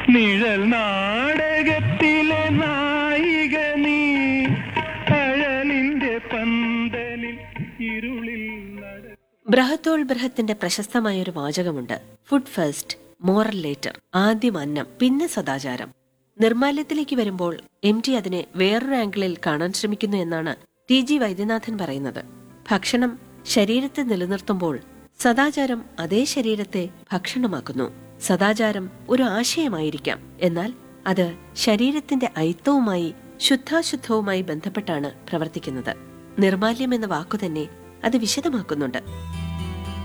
നിഴൽ നാടകത്തിലെ നായിക നീ, അഴലിന്റെ പന്തലിൽ ഇരുളിൽ നട. ബ്രഹത്തോൾ ബ്രഹത്തിന്റെ പ്രശസ്തമായൊരു വാചകമുണ്ട്: ഫുഡ് ഫസ്റ്റ്, മോറൽ ലേറ്റർ. ആദ്യം അന്നം, പിന്നെ സദാചാരം. നിർമ്മാല്യത്തിലേക്ക് വരുമ്പോൾ MT അതിനെ വേറൊരു ആംഗിളിൽ കാണാൻ ശ്രമിക്കുന്നു എന്നാണ് TG വൈദ്യനാഥൻ പറയുന്നത്. ഭക്ഷണം ശരീരത്തെ നിലനിർത്തുമ്പോൾ സദാചാരം അതേ ശരീരത്തെ ഭക്ഷണമാക്കുന്നു. സദാചാരം ഒരു ആശയമായിരിക്കാം, എന്നാൽ അത് ശരീരത്തിന്റെ ഐത്തവുമായി ശുദ്ധാശുദ്ധവുമായി ബന്ധപ്പെട്ടാണ് പ്രവർത്തിക്കുന്നത്. നിർമ്മാല്യം എന്ന വാക്കുതന്നെ അത് വിശദമാക്കുന്നുണ്ട്.